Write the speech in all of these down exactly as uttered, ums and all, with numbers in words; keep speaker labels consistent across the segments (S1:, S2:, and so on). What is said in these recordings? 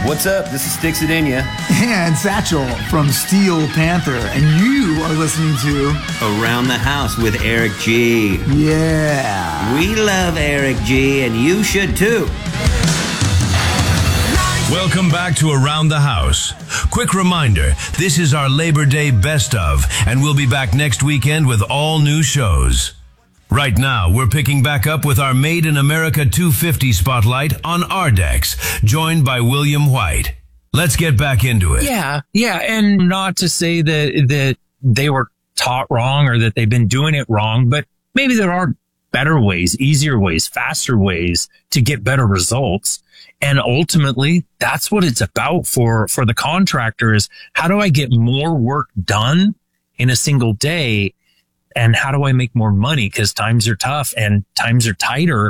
S1: What's up? This is Sticks Adenia.
S2: And Satchel from Steel Panther. And you are listening to
S3: Around the House with Eric G.
S2: Yeah.
S3: We love Eric G, and you should too.
S4: Welcome back to Around the House. Quick reminder, this is our Labor Day best of, and we'll be back next weekend with all new shows. Right now, we're picking back up with our Made in America two fifty spotlight on Ardex, joined by William White. Let's get back into it.
S5: Yeah, yeah, and not to say that that they were taught wrong or that they've been doing it wrong, but maybe there are better ways, easier ways, faster ways to get better results. And ultimately, that's what it's about for, for the contractor is how do I get more work done in a single day? And how do I make more money? Because times are tough and times are tighter.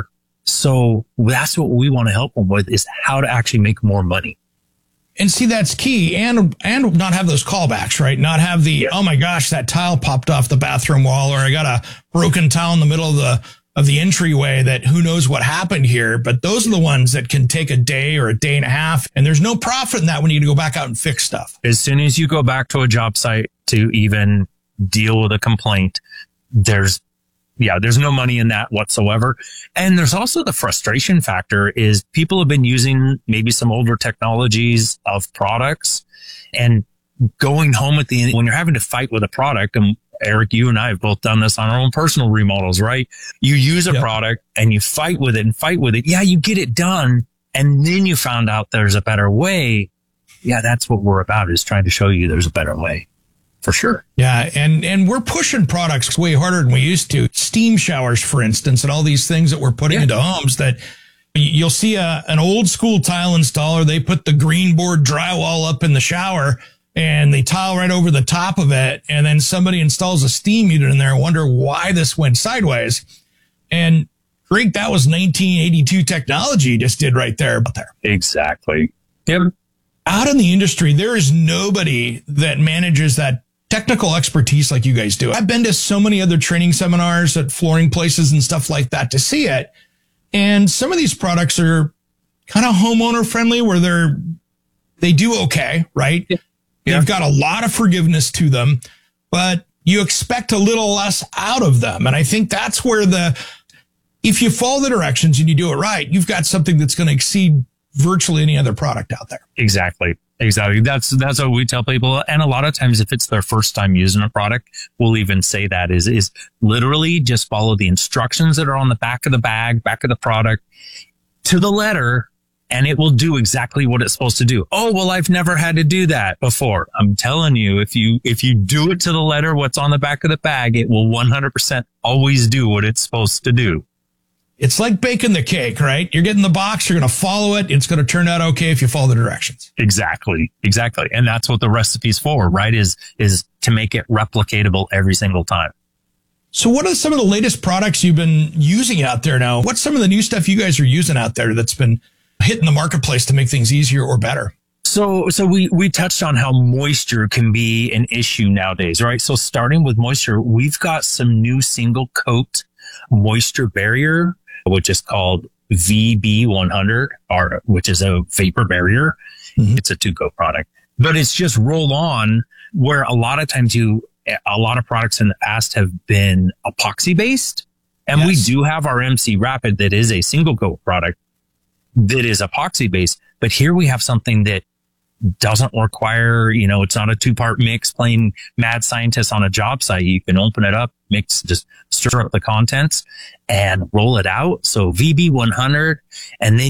S5: So that's what we want to help them with is how to actually make more money.
S6: And see, that's key. And, and not have those callbacks, right? Not have the, yeah. oh my gosh, that tile popped off the bathroom wall, or I got a broken tile in the middle of the, of the entryway that who knows what happened here. But those are the ones that can take a day or a day and a half. And there's no profit in that when you go back out and fix stuff.
S5: As soon as you go back to a job site to even deal with a complaint, there's, yeah, there's no money in that whatsoever. And there's also the frustration factor is people have been using maybe some older technologies of products and going home at the end when you're having to fight with a product. And Eric, you and I have both done this on our own personal remodels, right? You use a yep. product and you fight with it and fight with it. Yeah, you get it done. And then you found out there's a better way. Yeah, that's what we're about is trying to show you there's a better way. For sure.
S6: Yeah. And, and we're pushing products way harder than we used to. Steam showers, for instance, and all these things that we're putting yeah. into homes that you'll see a, an old school tile installer. They put the green board drywall up in the shower and they tile right over the top of it. And then somebody installs a steam unit in there and wonder why this went sideways. And great, that was nineteen eighty-two technology you just did right there. But there.
S5: Exactly. Yep.
S6: Out in the industry, there is nobody that manages that technical expertise like you guys do. I've been to so many other training seminars at flooring places and stuff like that to see it. And some of these products are kind of homeowner friendly where they're, they do okay, right? Yeah. Yeah. They've got a lot of forgiveness to them, but you expect a little less out of them. And I think that's where the, if you follow the directions and you do it right, you've got something that's going to exceed virtually any other product out there.
S5: Exactly. Exactly. That's, that's what we tell people. And a lot of times if it's their first time using a product, we'll even say that is, is literally just follow the instructions that are on the back of the bag, back of the product to the letter, and it will do exactly what it's supposed to do. Oh, well, I've never had to do that before. I'm telling you, if you, if you do it to the letter, what's on the back of the bag, it will one hundred percent always do what it's supposed to do.
S6: It's like baking the cake, right? You're getting the box. You're going to follow it. It's going to turn out okay if you follow the directions.
S5: Exactly. Exactly. And that's what the recipe's for, right? Is, is to make it replicatable every single time.
S6: So what are some of the latest products you've been using out there now? What's some of the new stuff you guys are using out there that's been hitting the marketplace to make things easier or better?
S5: So, so we, we touched on how moisture can be an issue nowadays, right? So starting with moisture, we've got some new single coat moisture barrier, which is called V B one hundred, or which is a vapor barrier. Mm-hmm. It's a two-coat product, but it's just roll on where a lot of times you, a lot of products in the past have been epoxy based. And yes. we do have our M C Rapid that is a single coat product that is epoxy based. But here we have something that doesn't require, you know, it's not a two part mix playing mad scientist on a job site. You can open it up, mix, just stir up the contents and roll it out. So V B one hundred, and then